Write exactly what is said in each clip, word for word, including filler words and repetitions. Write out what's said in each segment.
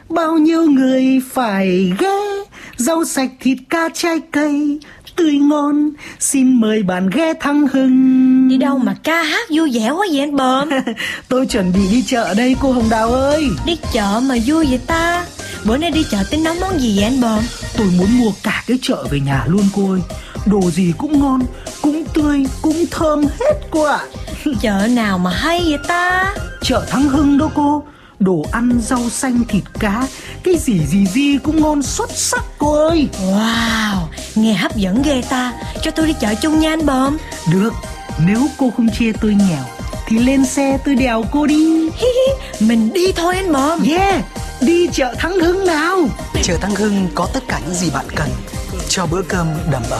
bao nhiêu người phải ghé, rau sạch thịt cá trái cây tươi ngon, xin mời bạn ghé Thắng Hưng. Đi đâu mà ca hát vui vẻ quá vậy anh Bờm? Tôi chuẩn bị đi chợ đây cô Hồng Đào ơi. Đi chợ mà vui vậy ta? Bữa nay đi chợ tính nấu món gì vậy anh Bờm? Tôi muốn mua cả cái chợ về nhà luôn cô ơi. Đồ gì cũng ngon, cũng tươi, cũng thơm hết cô ạ. Chợ nào mà hay vậy ta? Chợ Thắng Hưng đó cô. Đồ ăn, rau xanh, thịt cá, cái gì gì gì cũng ngon xuất sắc cô ơi. Wow, nghe hấp dẫn ghê ta. Cho tôi đi chợ chung nha anh Bờm. Được, nếu cô không chê tôi nghèo thì lên xe tôi đèo cô đi. Mình đi thôi anh Bờm. Yeah, đi chợ Thắng Hưng nào. Chợ Thắng Hưng có tất cả những gì bạn cần cho bữa cơm đầm ấm.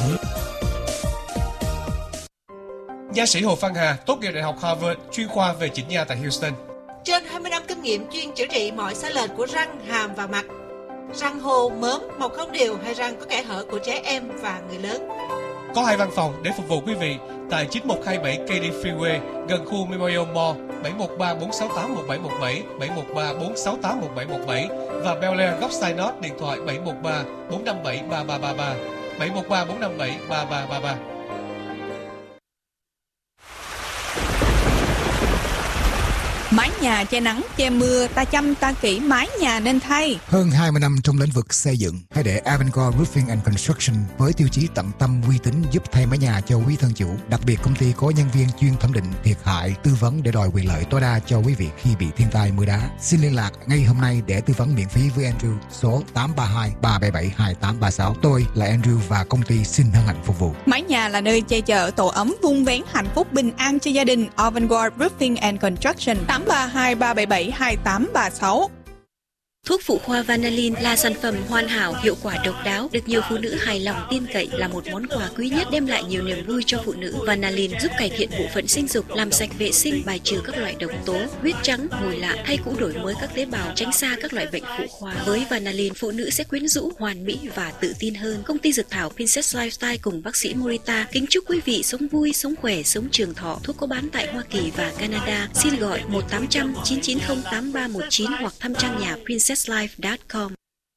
Nha sĩ Hồ Văn Hà tốt nghiệp Đại học Harvard, chuyên khoa về chỉnh nha tại Houston. Trên hai mươi năm kinh nghiệm chuyên chữa trị mọi sai lệch của răng, hàm và mặt. Răng hô, mớm, mọc không đều hay răng có kẽ hở của trẻ em và người lớn. Có hai văn phòng để phục vụ quý vị tại chín một hai bảy Katy Freeway gần khu Memorial Mall, bảy một ba bốn sáu tám một bảy một bảy, bảy một ba bốn sáu tám một bảy một bảy và Bel Air góc Synod điện thoại bảy một ba bốn năm bảy ba ba ba ba, bảy một ba bốn năm bảy ba ba ba ba. Mái nhà che nắng, che mưa, ta chăm ta kỹ mái nhà nên thay. Hơn hai mươi năm trong lĩnh vực xây dựng, hãy để Avangard Roofing and Construction với tiêu chí tận tâm uy tín giúp thay mái nhà cho quý thân chủ. Đặc biệt công ty có nhân viên chuyên thẩm định thiệt hại, tư vấn để đòi quyền lợi tối đa cho quý vị khi bị thiên tai mưa đá. Xin liên lạc ngay hôm nay để tư vấn miễn phí với Andrew số tám ba hai ba bảy bảy hai tám ba sáu. Tôi là Andrew và công ty xin hân hạnh phục vụ. Mái nhà là nơi che chở tổ ấm vun vén hạnh phúc bình an cho gia đình. Avangard Roofing and Construction tám ba hai ba bảy bảy hai tám ba sáu. Thuốc phụ khoa Vanalin là sản phẩm hoàn hảo, hiệu quả độc đáo, được nhiều phụ nữ hài lòng tin cậy, là một món quà quý nhất đem lại nhiều niềm vui cho phụ nữ. Vanalin giúp cải thiện bộ phận sinh dục, làm sạch vệ sinh, bài trừ các loại độc tố, huyết trắng, mùi lạ hay cũng đổi mới các tế bào, tránh xa các loại bệnh phụ khoa. Với Vanalin, phụ nữ sẽ quyến rũ, hoàn mỹ và tự tin hơn. Công ty dược thảo Princess Lifestyle cùng bác sĩ Morita kính chúc quý vị sống vui, sống khỏe, sống trường thọ. Thuốc có bán tại Hoa Kỳ và Canada. Xin gọi một tám trăm chín chín không tám ba một chín hoặc thăm trang nhà princess life chấm com.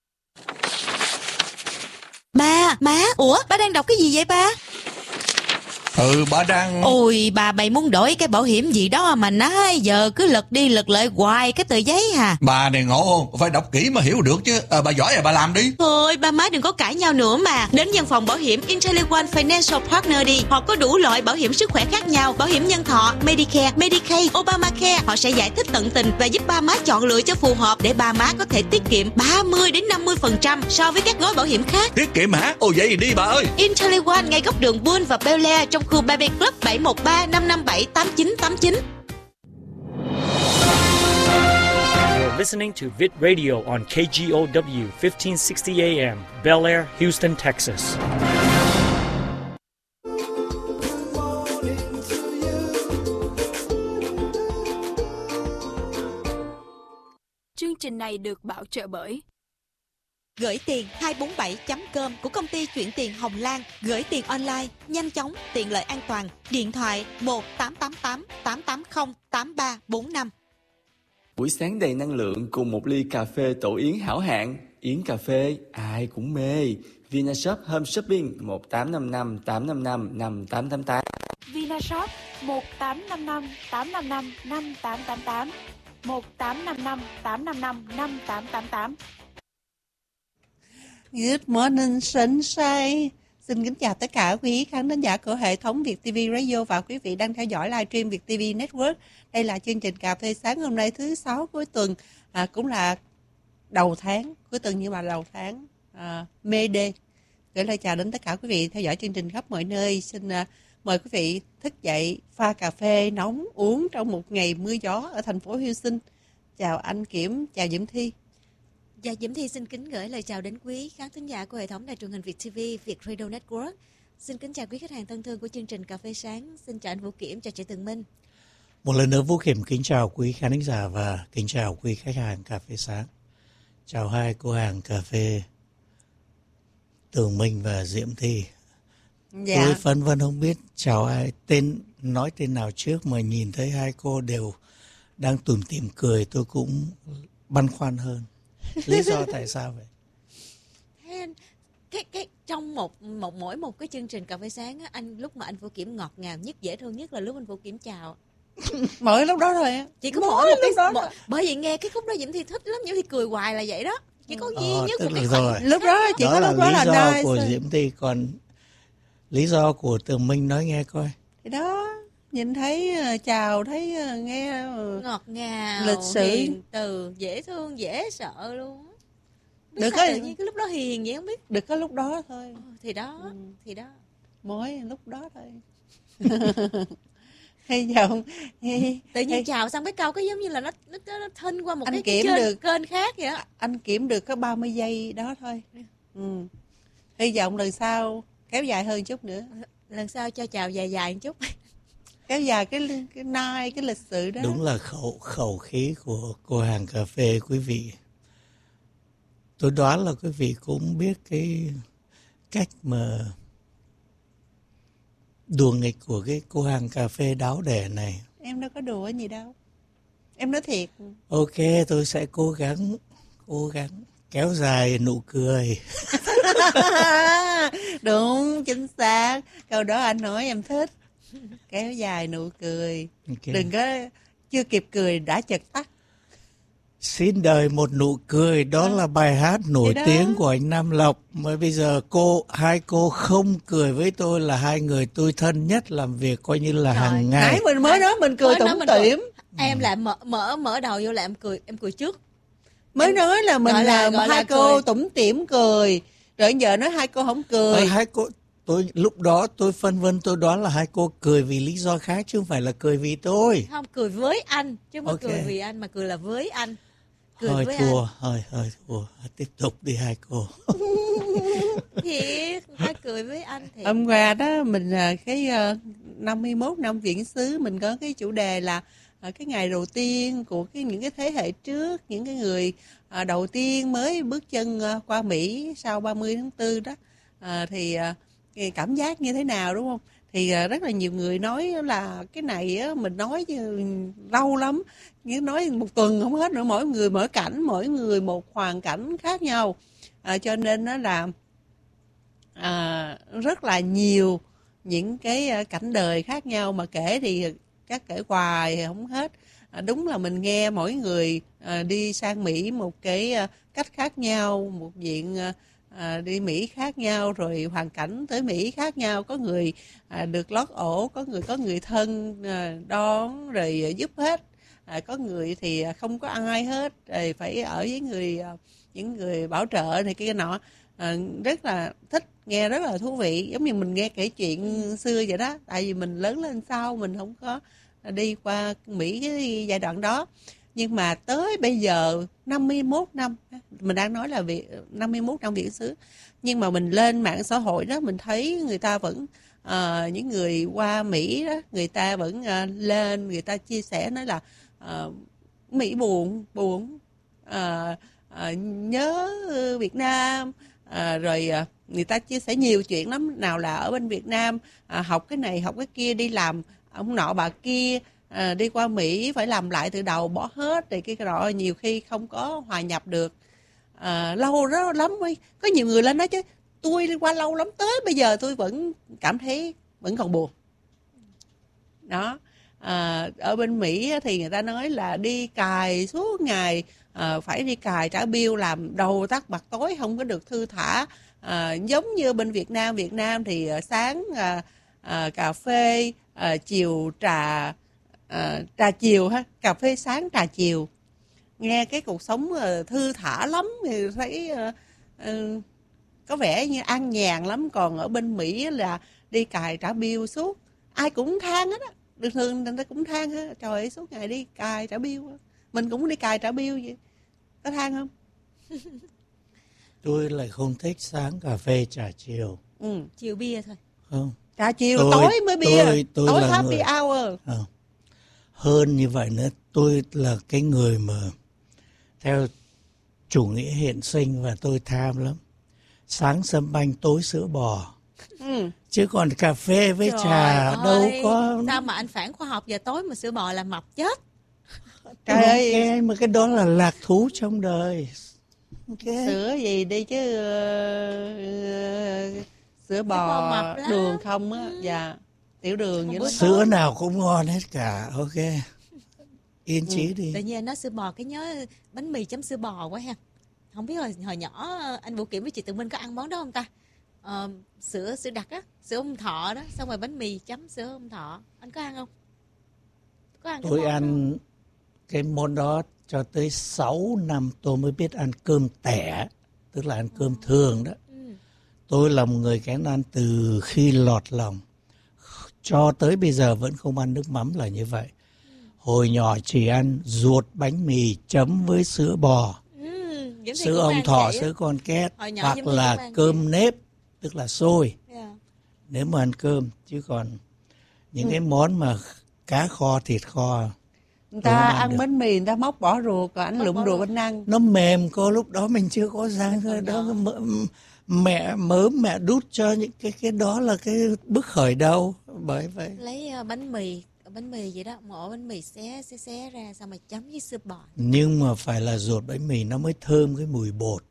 Ba, má, ủa, ba đang đọc cái gì vậy ba? Ừ, bà đang... Ôi, bà bày muốn đổi cái bảo hiểm gì đó mà nãy giờ cứ lật đi lật lại hoài cái tờ giấy hà. Bà này ngộ không? Phải đọc kỹ mà hiểu được chứ. À, bà giỏi rồi bà làm đi. Thôi, ba má đừng có cãi nhau nữa mà. Đến văn phòng bảo hiểm IntelliOne Financial Partner đi. Họ có đủ loại bảo hiểm sức khỏe khác nhau. Bảo hiểm nhân thọ, Medicare, Medicaid, Obamacare. Họ sẽ giải thích tận tình và giúp ba má chọn lựa cho phù hợp để ba má có thể tiết kiệm ba mươi đến năm mươi phần trăm so với các gói bảo hiểm khác. Tiết kiệm hả? Ồ vậy thì đi bà ơi. IntelliOne ngay góc đường Bull và Bel Air trong khu Baby Club bảy một ba năm năm bảy tám chín tám chín. You're listening to Vid Radio on K G O W fifteen sixty A M, Bel Air, Houston, Texas. Chương trình này được bảo trợ bởi Gửi tiền hai bốn bảy chấm com của công ty chuyển tiền Hồng Lan. Gửi tiền online, nhanh chóng, tiện lợi an toàn. Điện thoại một tám tám tám tám tám không tám ba bốn năm. Buổi sáng đầy năng lượng cùng một ly cà phê tổ yến hảo hạng. Yến cà phê ai cũng mê. Vinashop Home Shopping một tám năm năm tám năm năm năm tám tám tám. Vinashop một tám năm năm tám năm năm năm tám tám tám, một tám năm năm tám năm năm năm tám tám tám. Good morning sunshine. Xin kính chào tất cả quý khán thính giả của hệ thống Việt ti vi Radio và quý vị đang theo dõi livestream Việt ti vi Network. Đây là chương trình cà phê sáng hôm nay thứ sáu cuối tuần, à, cũng là đầu tháng cuối tuần nhưng mà đầu tháng à, Mê Đê. Gửi lời chào đến tất cả quý vị theo dõi chương trình khắp mọi nơi. Xin à, mời quý vị thức dậy pha cà phê nóng uống trong một ngày mưa gió ở thành phố Houston. Chào anh Kiểm, chào Diễm Thi. Dạ, Diễm Thi xin kính gửi lời chào đến quý khán thính giả của hệ thống đài truyền hình Việt ti vi, Việt Radio Network. Xin kính chào quý khách hàng thân thương của chương trình Cà phê sáng. Xin chào anh Vũ Kiểm, chào chị Tường Minh. Một lần nữa Vũ Kiểm kính chào quý khán thính giả và kính chào quý khách hàng Cà phê sáng. Chào hai cô hàng cà phê Tường Minh và Diễm Thi. Dạ. Tôi phân vân không biết chào ai, tên nói tên nào trước mà nhìn thấy hai cô đều đang tủm tỉm cười, tôi cũng băn khoăn hơn. Lý do tại sao vậy? Thế anh, cái cái trong một một mỗi một cái chương trình cà phê sáng á, anh lúc mà anh Vũ Kiểm ngọt ngào nhất, dễ thương nhất là lúc anh Vũ Kiểm chào. Mỗi lúc đó thôi á. Chỉ có mỗi, mỗi một cái đó mỗi, bởi vì nghe cái khúc đó Diễm Thi thích lắm, Diễm Thi cười hoài là vậy đó. Chỉ có duy ờ, nhất một cái rồi. Lúc đó chỉ đó có là lúc đó lý là do nice của thôi. Diễm Thi, còn lý do của Tường Minh nói nghe coi. Thì đó, nhìn thấy uh, chào thấy uh, nghe uh, ngọt ngào, lịch sự, hiền từ, dễ thương, dễ sợ luôn. Biết được sao cái tự nhiên cái lúc đó hiền vậy không biết. Được cái lúc đó thôi. Ừ, thì đó, ừ. thì đó. Mỗi lúc đó thôi. Hay giọng tự nhiên chào xong cái câu cái giống như là nó nó, nó thinh qua một anh cái, kiểm cái được kênh khác vậy đó. Anh kiểm được có ba mươi giây đó thôi. Ừ. Hy vọng lần sau kéo dài hơn chút nữa. Lần sau cho chào dài dài một chút. Kéo dài cái cái nai cái lịch sự đó. Đúng là khẩu khẩu khí của cô hàng cà phê quý vị. Tôi đoán là quý vị cũng biết cái cách mà đùa nghịch của cái cô hàng cà phê đáo để này. Em đâu có đùa gì đâu. Em nói thiệt. Ok, tôi sẽ cố gắng cố gắng kéo dài nụ cười. Đúng, chính xác. Câu đó anh nói em thích. Kéo dài nụ cười. Okay. Đừng có chưa kịp cười đã chợt tắt. Xin đời một nụ cười, đó à. là bài hát nổi tiếng của anh Nam Lộc. Mà bây giờ cô, hai cô không cười với tôi là hai người tôi thân nhất làm việc coi như là Trời, hàng ngày. Nãy mình mới nói mình cười tủm tỉm. Em lại mở mở mở đầu vô là em cười, em cười trước. Mới em nói là mình gọi là, là gọi hai là cô cười. tủm tỉm cười. Rồi giờ nói hai cô không cười. Ờ, hai cô tôi lúc đó tôi phân vân, tôi đoán là hai cô cười vì lý do khác chứ không phải là cười vì tôi. Không, cười với anh chứ không okay. cười vì anh mà cười là với anh. Cười hơi với thua, anh. hơi hơi thua. Tiếp tục đi hai cô. Thiệt, phải cười với anh thiệt. Hôm qua đó mình cái uh, năm mươi mốt năm viễn xứ mình có cái chủ đề là uh, cái ngày đầu tiên của cái những cái thế hệ trước, những cái người uh, đầu tiên mới bước chân uh, qua Mỹ sau ba mươi tháng tư đó uh, thì uh, cảm giác như thế nào đúng không? Thì uh, rất là nhiều người nói là cái này á, mình nói chứ lâu lắm, như nói một tuần không hết nữa, mỗi người mỗi cảnh, mỗi người một hoàn cảnh khác nhau, uh, cho nên nó là À, rất là nhiều những cái cảnh đời khác nhau mà kể thì các kể hoài không hết. À, đúng là mình nghe mỗi người à, đi sang Mỹ một cái à, cách khác nhau, một diện à, đi Mỹ khác nhau, rồi hoàn cảnh tới Mỹ khác nhau. Có người à, được lót ổ, có người có người thân à, đón rồi giúp hết, à, có người thì không có ai hết, rồi phải ở với người à, những người bảo trợ này kia nọ. À, rất là thích, nghe rất là thú vị, giống như mình nghe kể chuyện xưa vậy đó. Tại vì mình lớn lên sau mình không có đi qua Mỹ cái giai đoạn đó, nhưng mà tới bây giờ năm mươi mốt năm, mình đang nói là việc năm mươi mốt năm viễn xứ, nhưng mà mình lên mạng xã hội đó mình thấy người ta vẫn uh, những người qua Mỹ đó, người ta vẫn uh, lên, người ta chia sẻ nói là uh, Mỹ buồn buồn uh, uh, nhớ Việt Nam. À, rồi à, người ta chia sẻ nhiều chuyện lắm, nào là ở bên Việt Nam à, học cái này học cái kia, đi làm ông nọ bà kia, à, đi qua Mỹ phải làm lại từ đầu, bỏ hết rồi kia rồi, nhiều khi không có hòa nhập được. À, lâu đó lắm ấy. Có nhiều người lên nói chứ tôi đi qua lâu lắm, tới bây giờ tôi vẫn cảm thấy vẫn còn buồn đó. À, ở bên Mỹ thì người ta nói là đi cài suốt ngày, à, phải đi cài trả bill, làm đầu tắt mặt tối, không có được thư thả. À, giống như bên Việt Nam, Việt Nam thì à, sáng à, à, cà phê, à, chiều trà, à, trà chiều ha, cà phê sáng trà chiều, nghe cái cuộc sống à, thư thả lắm, thì thấy à, à, có vẻ như an nhàn lắm. Còn ở bên Mỹ là đi cài trả bill suốt, ai cũng than hết á. Thường thường người ta cũng than ha, trời ơi suốt ngày đi cài trả bill, mình cũng đi cài trả bill vậy, có than không? Tôi lại không thích sáng cà phê trà chiều. Ừ, chiều bia thôi. Không. Trà chiều tôi, tối mới bia, tôi, tôi tối là happy người, hour. Không. Hơn như vậy nữa, tôi là cái người mà theo chủ nghĩa hiện sinh và tôi tham lắm. Sáng sâm banh, tối sữa bò. Ừ. Chứ còn cà phê với Trời trà ơi, đâu có. Sao mà anh phản khoa học, giờ tối mà sữa bò là mập chết. Trời ơi, mà cái đó là lạc thú trong đời. Okay. Sữa gì đi chứ uh, sữa bò đường không á, ừ. Dạ tiểu đường vậy đó. Sữa nào cũng ngon hết cả, ok. Yên chí ừ. đi. Tự nhiên nói sữa bò cái nhớ bánh mì chấm sữa bò quá ha. Không biết hồi hồi nhỏ anh Vũ Kiểm với chị Tự Minh có ăn món đó không ta? Ờ, sữa sữa đặc á, sữa ông thọ đó, xong rồi bánh mì chấm sữa ông thọ, anh có ăn không? Có ăn tôi ăn đó? Cái món đó cho tới sáu năm tôi mới biết ăn cơm tẻ, tức là ăn cơm oh. thường đó. Ừ. Tôi là một người kén ăn từ khi lọt lòng, cho tới bây giờ vẫn không ăn nước mắm là như vậy. Ừ. Hồi nhỏ chỉ ăn ruột bánh mì chấm với sữa bò, ừ, sữa ông thọ, sữa con két, hoặc là cơm nếp, tức là xôi. Yeah. Nếu mà ăn cơm, chứ còn những ừ. cái món mà cá kho, thịt kho, người ta ăn được. Bánh mì người ta móc bỏ ruột, còn anh lụm ruột anh ăn. Nó mềm cô, lúc đó mình chưa có răng thôi đó. M- mẹ mớm mẹ đút cho những cái cái đó là cái bước khởi đầu. Bởi vậy lấy uh, bánh mì bánh mì vậy đó, mổ bánh mì xé xé xé ra xong rồi chấm với sữa bò. Nhưng mà phải là ruột bánh mì nó mới thơm cái mùi bột.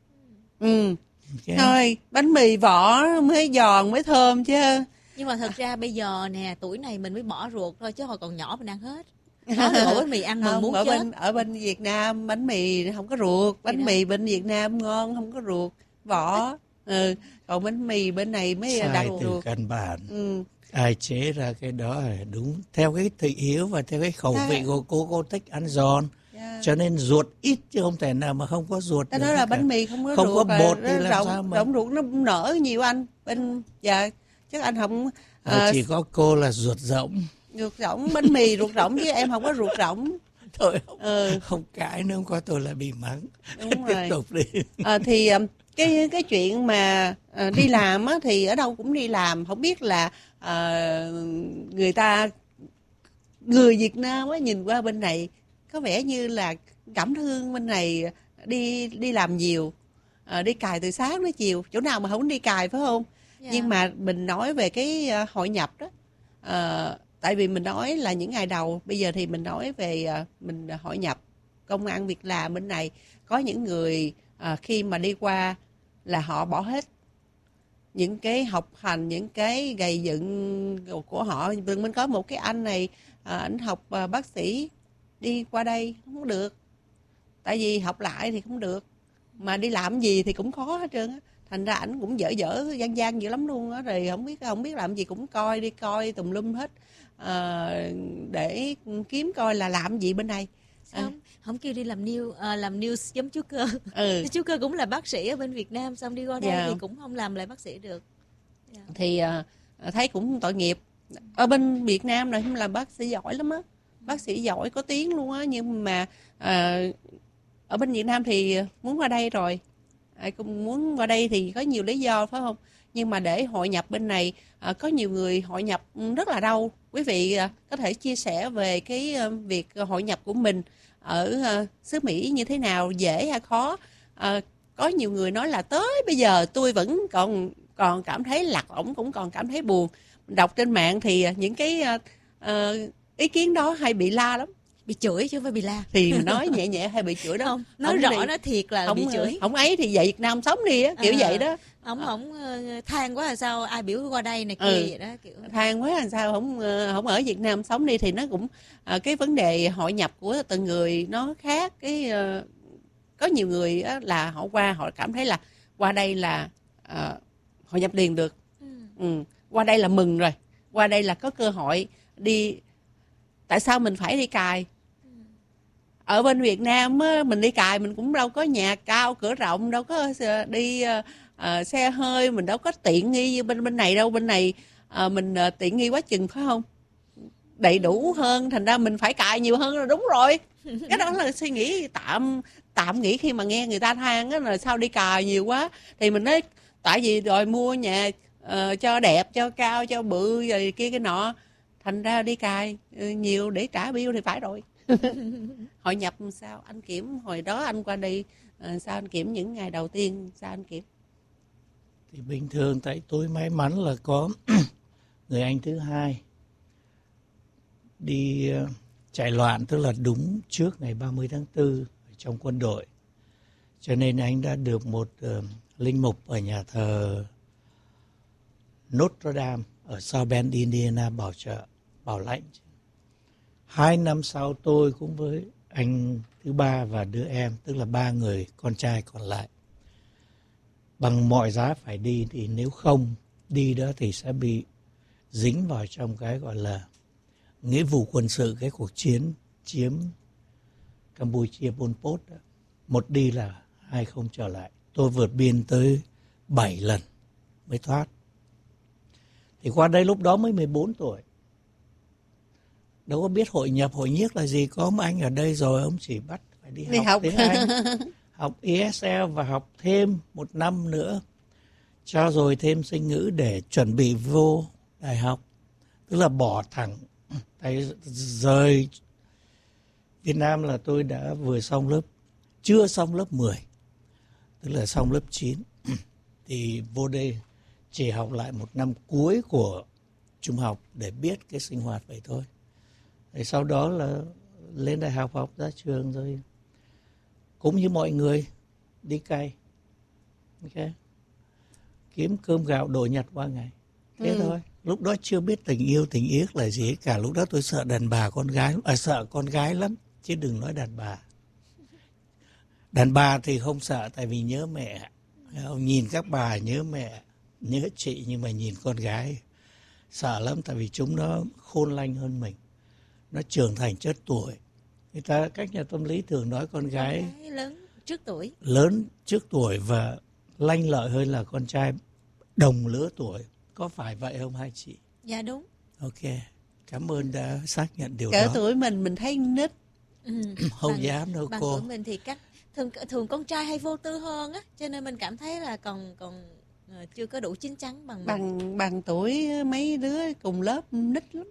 Ừ. Okay. Thôi bánh mì vỏ mới giòn mới thơm chứ. Nhưng mà thật ra bây giờ nè, tuổi này mình mới bỏ ruột thôi, chứ hồi còn nhỏ mình ăn hết. Có được bánh mì ăn mà muốn ở chết. Bên, ở bên Việt Nam bánh mì không có ruột, bánh mì bên Việt Nam ngon không có ruột vỏ. Ừ. Còn bánh mì bên này mới đặt ruột. Sai từ căn bản. Ừ. Ai chế ra cái đó là đúng theo cái thị hiếu và theo cái khẩu vị của cô, cô thích ăn giòn. Yeah. Cho nên ruột ít chứ không thể nào mà không có ruột. Cái đó là bánh mì không có không ruột. Không có bột thì làm rộng, sao mà. Rộng ruột nó nở nhiều anh. Bên dạ chắc anh không. À, chỉ có cô là ruột rỗng. Ruột rỗng, bánh mì ruột rỗng chứ em không có ruột rỗng. Thôi không, ừ. không cãi nữa, không có tôi lại bị mắng. Đúng Tiếp rồi. tục đi. À, thì cái cái chuyện mà à, đi làm á, thì ở đâu cũng đi làm, không biết là à, người ta người Việt Nam á nhìn qua bên này có vẻ như là cảm thương bên này đi đi làm nhiều, à, đi cài từ sáng đến chiều, chỗ nào mà không đi cài phải không? Yeah. Nhưng mà mình nói về cái hội nhập đó, à, tại vì mình nói là những ngày đầu, bây giờ thì mình nói về à, mình hội nhập công ăn việc làm bên này, có những người à, khi mà đi qua là họ bỏ hết những cái học hành, những cái gầy dựng của họ. Mình có một cái anh này, à, anh học à, bác sĩ đi qua đây không được, tại vì học lại thì không được, mà đi làm gì thì cũng khó hết trơn á. Thành ra ảnh cũng dở dở gian gian dữ lắm luôn á, rồi không biết không biết làm gì cũng coi đi coi tùm lum hết, à, để kiếm coi là làm gì bên này. Sao? À. Không kêu đi làm news, à, làm news giống chú Cơ. Ừ. Chú Cơ cũng là bác sĩ ở bên Việt Nam, xong đi qua đây yeah. thì cũng không làm lại bác sĩ được. Yeah. Thì à, thấy cũng tội nghiệp. Ở bên Việt Nam này không là bác sĩ giỏi lắm á, bác sĩ giỏi có tiếng luôn á, nhưng mà à, ở bên Việt Nam thì muốn qua đây rồi, ai cũng muốn qua đây thì có nhiều lý do phải không? Nhưng mà để hội nhập bên này, à, có nhiều người hội nhập rất là đau. Quý vị à, có thể chia sẻ về cái à, việc hội nhập của mình ở à, xứ Mỹ như thế nào, dễ hay khó? À, có nhiều người nói là tới bây giờ tôi vẫn còn còn cảm thấy lạc lõng, cũng còn cảm thấy buồn. Đọc trên mạng thì những cái à, à, ý kiến đó hay bị la lắm. Bị chửi chứ không phải bị la. Thì nói nhẹ nhẹ hay bị chửi đó. Không, nói không rõ thì, nói thiệt là không, bị chửi. Không ấy thì về Việt Nam sống đi á, kiểu à, vậy đó. Không không than quá là sao ai biểu qua đây này kia ừ. vậy đó, kiểu than quá là sao không không ở Việt Nam sống đi, thì nó cũng à, cái vấn đề hội nhập của từng người nó khác. Cái uh, có nhiều người á, là họ qua họ cảm thấy là qua đây là uh, hội nhập liền được. Ừ. Ừ. Qua đây là mừng rồi, qua đây là có cơ hội đi. Tại sao mình phải đi cài? Ở bên Việt Nam á, mình đi cài mình cũng đâu có nhà cao cửa rộng, đâu có đi uh, xe hơi, mình đâu có tiện nghi như bên bên này đâu. Bên này uh, mình uh, tiện nghi quá chừng phải không? Đầy đủ hơn, thành ra mình phải cài nhiều hơn là đúng rồi. Cái đó là suy nghĩ tạm tạm nghĩ khi mà nghe người ta than á, là sao đi cài nhiều quá, thì mình nói tại vì rồi mua nhà uh, cho đẹp, cho cao, cho bự rồi kia cái nọ, thành ra đi cài nhiều để trả bill thì phải rồi. Hội nhập sao anh Kiểm hồi đó anh qua đây, sao anh Kiểm những ngày đầu tiên sao anh Kiểm? Thì bình thường, tại tôi may mắn là có người anh thứ hai đi chạy loạn, tức là đúng trước ngày ba mươi tháng tư trong quân đội, Cho nên anh đã được một uh, linh mục ở nhà thờ Notre Dame ở South Bend, Indiana bảo trợ, bảo lãnh. Hai năm sau tôi cũng với anh thứ ba và đứa em, tức là ba người con trai còn lại, bằng mọi giá phải đi, thì nếu không đi đó thì sẽ bị dính vào trong cái gọi là nghĩa vụ quân sự, cái cuộc chiến chiếm Campuchia Pol Pot đó. Một đi là hai không trở lại. Tôi vượt biên tới bảy lần mới thoát. Thì qua đây lúc đó mới mười bốn tuổi. Đâu có biết hội nhập, hội nhiếc là gì. Có ông anh ở đây rồi, ông chỉ bắt phải đi, đi học, học tiếng Anh, học E S L và học thêm một năm nữa, cho rồi thêm sinh ngữ để chuẩn bị vô đại học. Tức là bỏ thẳng, tại rời Việt Nam là tôi đã vừa xong lớp, chưa xong lớp mười, tức là xong lớp chín. Thì vô đây chỉ học lại một năm cuối của trung học để biết cái sinh hoạt vậy thôi. Thì sau đó là lên đại học, học ra trường rồi cũng như mọi người đi cày, okay. Kiếm cơm gạo đổ nhặt qua ngày, thế ừ. thôi. Lúc đó chưa biết tình yêu tình yếc là gì cả. Lúc đó tôi sợ đàn bà con gái, à, sợ con gái lắm, chứ đừng nói đàn bà. Đàn bà thì không sợ, tại vì nhớ mẹ. Nhìn các bà nhớ mẹ, nhớ chị, nhưng mà nhìn con gái sợ lắm, tại vì chúng nó khôn lanh hơn mình, nó trưởng thành trước tuổi. Người ta, các nhà tâm lý thường nói con gái, con gái lớn trước tuổi, lớn trước tuổi và lanh lợi hơn là con trai đồng lứa tuổi. Có phải vậy không hai chị? Dạ đúng. Ok, cảm ơn đã xác nhận điều Cỡ đó. tuổi mình mình thấy nít. Ừ. Không bằng, dám đâu bằng cô. Bằng tuổi mình thì các thường thường con trai hay vô tư hơn á, cho nên mình cảm thấy là còn còn uh, chưa có đủ chín chắn bằng bằng mình. Bằng tuổi mấy đứa cùng lớp nít lắm.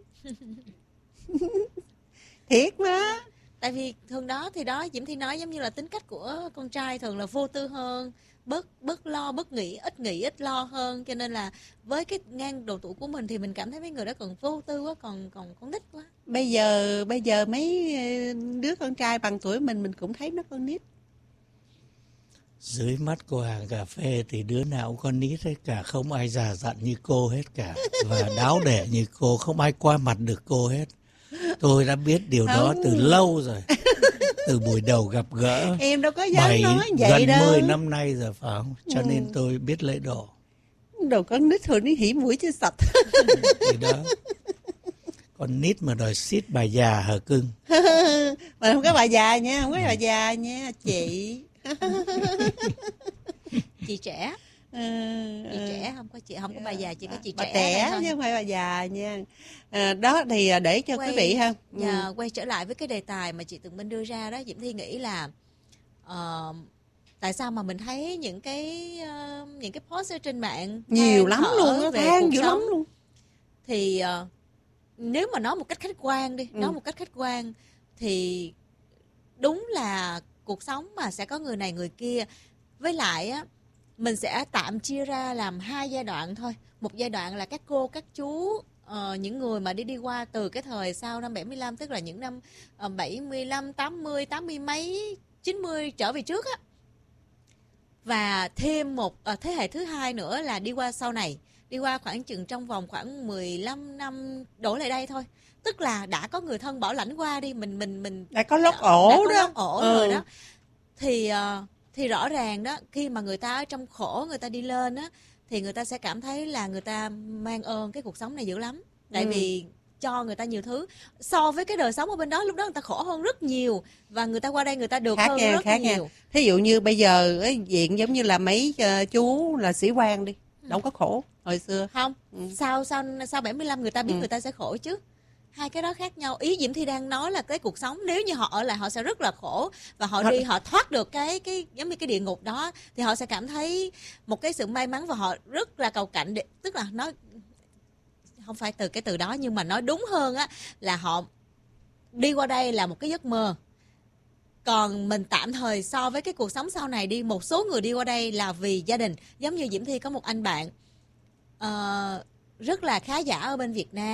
Thiệt mà. Tại vì thường đó thì đó Diễm Thi nói giống như là tính cách của con trai thường là vô tư hơn, bớt bớt lo, bớt nghĩ, ít nghĩ, ít lo hơn, cho nên là với cái ngang độ tuổi của mình thì mình cảm thấy mấy người đó còn vô tư quá, còn còn con nít quá. Bây giờ bây giờ mấy đứa con trai bằng tuổi mình mình cũng thấy nó con nít. Dưới mắt cô hàng cà phê thì đứa nào cũng con nít hết cả, không ai già dặn như cô hết cả, và đáo để như cô, không ai qua mặt được cô hết. Tôi đã biết điều không. đó từ lâu rồi, từ buổi đầu gặp gỡ. Em đâu có dám bảy, nói vậy gần đâu. mười năm nay rồi phải không? Cho ừ. nên tôi biết lễ độ. Đồ con nít thôi, nó hỉ mũi chứ sạch. Thì đó. Con nít mà đòi xít bà già hả cưng? Mà không có bà già nha, không có bà già nha, chị. Chị trẻ. Ừ, chị trẻ không có chị không có bà già, chỉ có chị bà trẻ, trẻ chứ không phải bà già nha. À, đó thì để cho quay, quý vị ha. Dạ, ừ. Quay trở lại với cái đề tài mà chị Tường Minh đưa ra đó, Diễm Thi nghĩ là uh, tại sao mà mình thấy những cái uh, những cái post ở trên mạng nhiều lắm luôn á, than dữ lắm luôn. Thì uh, nếu mà nói một cách khách quan đi, ừ. nói một cách khách quan thì đúng là cuộc sống mà sẽ có người này người kia. Với lại á, mình sẽ tạm chia ra làm hai giai đoạn thôi. Một giai đoạn là các cô, các chú, uh, những người mà đi đi qua từ cái thời sau năm bảy mươi lăm, tức là những năm uh, bảy mươi lăm, tám mươi, tám mươi mấy, chín mươi trở về trước á. Và thêm một uh, thế hệ thứ hai nữa là đi qua sau này, đi qua khoảng chừng trong vòng khoảng mười lăm năm đổ lại đây thôi. Tức là đã có người thân bảo lãnh qua đi, mình mình mình đã có lót ổ đã, đã đó, có lót ổ ừ. rồi đó. Thì uh, thì rõ ràng đó, khi mà người ta ở trong khổ, người ta đi lên á, thì người ta sẽ cảm thấy là người ta mang ơn cái cuộc sống này dữ lắm. Tại ừ. vì cho người ta nhiều thứ. So với cái đời sống ở bên đó, lúc đó người ta khổ hơn rất nhiều. Và người ta qua đây người ta được khác hơn nha, rất khác nhiều. Nha. Thí dụ như bây giờ cái diện giống như là mấy uh, chú là sĩ quan đi, ừ. đâu có khổ hồi xưa. Không, ừ. sau, sau, sau bảy mươi lăm người ta biết ừ. người ta sẽ khổ chứ. Hai cái đó khác nhau. Ý Diễm Thi đang nói là cái cuộc sống nếu như họ ở lại họ sẽ rất là khổ, và họ đi họ thoát được cái cái giống như cái địa ngục đó thì họ sẽ cảm thấy một cái sự may mắn, và họ rất là cầu cạnh để, tức là nói không phải từ cái từ đó nhưng mà nói đúng hơn á là họ đi qua đây là một cái giấc mơ. Còn mình tạm thời so với cái cuộc sống sau này đi, một số người đi qua đây là vì gia đình. Giống như Diễm Thi có một anh bạn uh, rất là khá giả ở bên Việt Nam.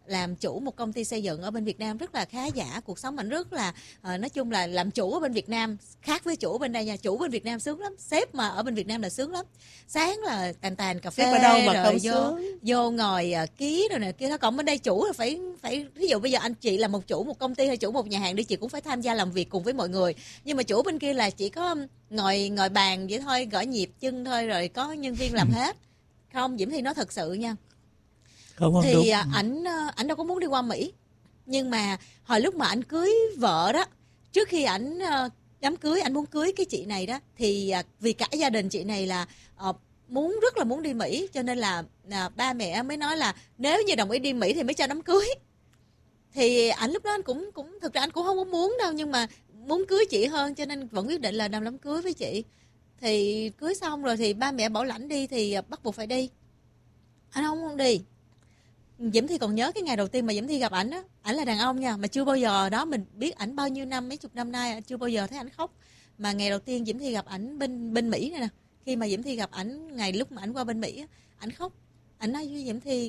làm chủ một công ty xây dựng ở bên Việt Nam rất là khá giả, cuộc sống ảnh rất là uh, nói chung là làm chủ ở bên Việt Nam khác với chủ bên đây nha. Chủ bên Việt Nam sướng lắm, sếp mà ở bên Việt Nam là sướng lắm. Sáng là tàn tàn cà phê ở đâu mà rồi không vô sướng. vô ngồi uh, ký rồi này kia đó. Còn bên đây chủ là phải phải ví dụ bây giờ anh chị là một chủ một công ty hay chủ một nhà hàng đi, chị cũng phải tham gia làm việc cùng với mọi người. Nhưng mà chủ bên kia là chỉ có ngồi ngồi bàn vậy thôi, gõ nhịp chân thôi, rồi có nhân viên làm hết. Không, Diễm Thi nói thật sự nha. Không, không thì đúng. ảnh ảnh đâu có muốn đi qua Mỹ, nhưng mà hồi lúc mà ảnh cưới vợ đó, trước khi ảnh đám cưới ảnh muốn cưới cái chị này đó, thì vì cả gia đình chị này là uh, muốn rất là muốn đi Mỹ, cho nên là uh, ba mẹ mới nói là nếu như đồng ý đi Mỹ thì mới cho đám cưới. Thì ảnh lúc đó anh cũng cũng thực ra anh cũng không có muốn đâu, nhưng mà muốn cưới chị hơn cho nên vẫn quyết định là làm đám cưới với chị. Thì cưới xong rồi thì ba mẹ bảo lãnh đi thì bắt buộc phải đi. Anh không muốn đi. Diễm Thi còn nhớ cái ngày đầu tiên mà Diễm Thi gặp ảnh á, ảnh là đàn ông nha, mà chưa bao giờ đó mình biết ảnh bao nhiêu năm, mấy chục năm nay chưa bao giờ thấy ảnh khóc. Mà ngày đầu tiên Diễm Thi gặp ảnh bên bên Mỹ này nè, khi mà Diễm Thi gặp ảnh ngày lúc mà ảnh qua bên Mỹ á, ảnh khóc. Ảnh nói với Diễm Thi,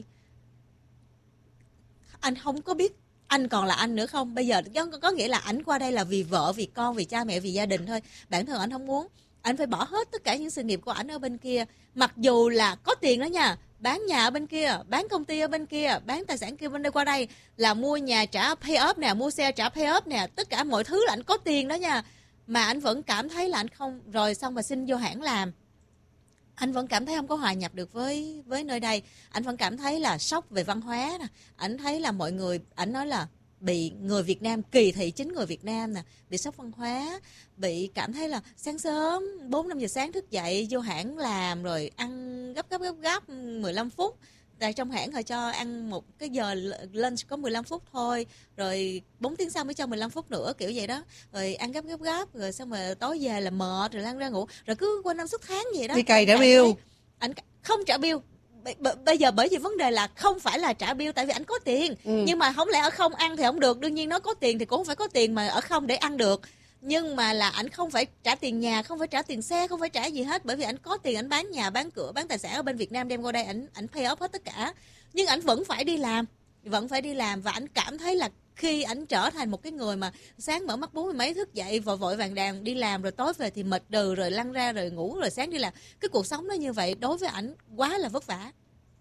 anh không có biết anh còn là anh nữa không? Bây giờ có, có nghĩa là ảnh qua đây là vì vợ, vì con, vì cha mẹ, vì gia đình thôi. Bản thân ảnh không muốn. Ảnh phải bỏ hết tất cả những sự nghiệp của ảnh ở bên kia, mặc dù là có tiền đó nha, bán nhà ở bên kia, bán công ty ở bên kia, bán tài sản kia bên đây, qua đây là mua nhà trả pay off nè, mua xe trả pay off nè, tất cả mọi thứ là ảnh có tiền đó nha. Mà ảnh vẫn cảm thấy là ảnh không, rồi xong mà xin vô hãng làm, anh vẫn cảm thấy không có hòa nhập được với với nơi đây. Anh vẫn cảm thấy là sốc về văn hóa nè, ảnh thấy là mọi người, ảnh nói là bị người Việt Nam kỳ thị chính người Việt Nam nè, bị sốc văn hóa, bị cảm thấy là sáng sớm bốn năm giờ sáng thức dậy vô hãng làm rồi ăn gấp gấp gấp gấp mười lăm phút. Tại trong hãng họ cho ăn một cái giờ lunch có mười lăm phút thôi, rồi bốn tiếng sau mới cho mười lăm phút nữa, kiểu vậy đó. Rồi ăn gấp gấp gấp, rồi xong rồi tối về là mệt, rồi lăn ra ngủ, rồi cứ qua năm suốt tháng vậy đó. Đi cày trả bill. Anh không trả bill. Bây giờ bởi vì vấn đề là không phải là trả bill, tại vì anh có tiền, ừ. nhưng mà không lẽ ở không ăn thì không được. Đương nhiên nó có tiền thì cũng không phải có tiền mà ở không để ăn được. Nhưng mà là ảnh không phải trả tiền nhà, không phải trả tiền xe, không phải trả gì hết, bởi vì ảnh có tiền, ảnh bán nhà, bán cửa, bán tài sản ở bên Việt Nam đem qua đây, ảnh ảnh pay off hết tất cả. Nhưng ảnh vẫn phải đi làm, vẫn phải đi làm, và ảnh cảm thấy là khi ảnh trở thành một cái người mà sáng mở mắt bốn mươi mấy thức dậy vội vội vàng vàng đi làm, rồi tối về thì mệt đừ, rồi lăn ra rồi ngủ, rồi sáng đi làm, cái cuộc sống nó như vậy đối với ảnh quá là vất vả.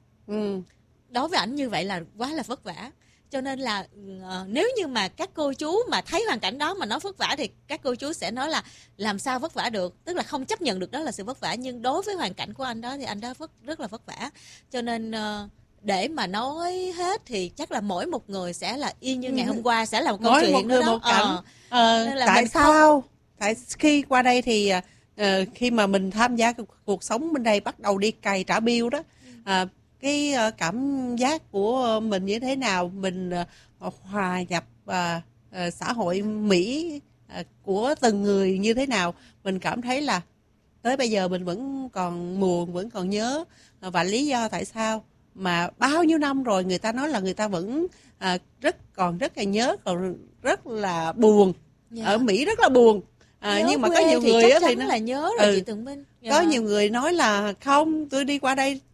Ừ. Đối với ảnh như vậy là quá là vất vả. Cho nên là uh, nếu như mà các cô chú mà thấy hoàn cảnh đó mà nói vất vả thì các cô chú sẽ nói là làm sao vất vả được, tức là không chấp nhận được đó là sự vất vả. Nhưng đối với hoàn cảnh của anh đó thì anh đó vất, rất là vất vả. Cho nên uh, để mà nói hết thì chắc là mỗi một người sẽ là y như ngày hôm qua, sẽ là một câu mỗi chuyện một người đó. một cảnh. Ờ. Ờ, Nên là tại mình sao không... tại khi qua đây thì uh, khi mà mình tham gia cuộc sống bên đây, bắt đầu đi cày trả bill đó, uh, cái uh, cảm giác của mình như thế nào, mình uh, hòa nhập uh, uh, xã hội Mỹ uh, của từng người như thế nào, mình cảm thấy là tới bây giờ mình vẫn còn buồn, vẫn còn nhớ. Uh, và lý do tại sao mà bao nhiêu năm rồi người ta nói là người ta vẫn uh, rất còn rất là nhớ, còn rất là buồn. Yeah. Ở Mỹ rất là buồn. À, nhưng mà có nhiều thì người chắc á chắn thì nó là nhớ rồi, ừ, chị Tường Minh. Yeah. Có nhiều người nói là không, tôi đi qua đây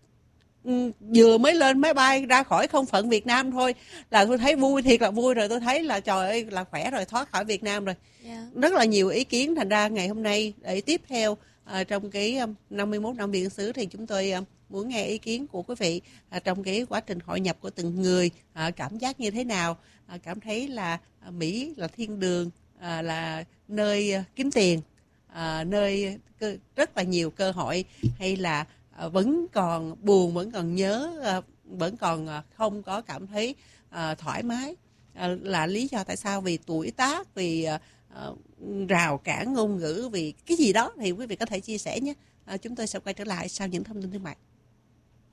vừa mới lên máy bay ra khỏi không phận Việt Nam thôi là tôi thấy vui, thiệt là vui rồi. Tôi thấy là trời ơi là khỏe rồi, thoát khỏi Việt Nam rồi. Yeah. Rất là nhiều ý kiến. Thành ra ngày hôm nay để tiếp theo uh, trong cái um, năm mươi mốt năm Việt xứ thì chúng tôi uh, muốn nghe ý kiến của quý vị uh, trong cái quá trình hội nhập của từng người, uh, cảm giác như thế nào, uh, cảm thấy là uh, Mỹ là thiên đường, uh, là nơi uh, kiếm tiền, uh, nơi cơ, rất là nhiều cơ hội, hay là uh, vẫn còn buồn, vẫn còn nhớ, uh, vẫn còn uh, không có cảm thấy uh, thoải mái, uh, là lý do tại sao? Vì tuổi tác, vì uh, uh, rào cản ngôn ngữ, vì cái gì đó thì quý vị có thể chia sẻ nhé. Uh, chúng tôi sẽ quay trở lại sau những thông tin thương mại.